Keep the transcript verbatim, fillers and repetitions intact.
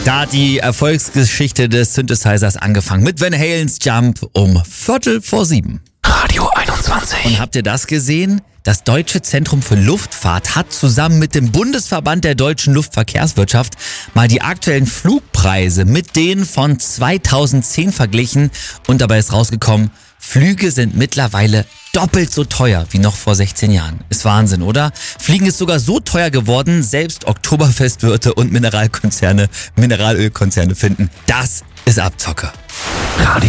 Da hat die Erfolgsgeschichte des Synthesizers angefangen mit Van Halens Jump um Viertel vor sieben. Radio einundzwanzig. Und habt ihr das gesehen? Das Deutsche Zentrum für Luftfahrt hat zusammen mit dem Bundesverband der deutschen Luftverkehrswirtschaft mal die aktuellen Flugpreise mit denen von zweitausendzehn verglichen und dabei ist rausgekommen, Flüge sind mittlerweile doppelt so teuer wie noch vor sechzehn Jahren. Ist Wahnsinn, oder? Fliegen ist sogar so teuer geworden, selbst Oktoberfestwirte und Mineralkonzerne, Mineralölkonzerne finden, das ist Abzocke. Radio